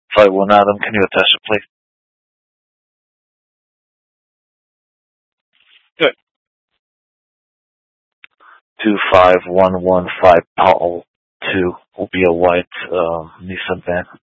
Flight 1 Adam, can you attest it, please? Good. 25115 Paul 2 will be a white Nissan van.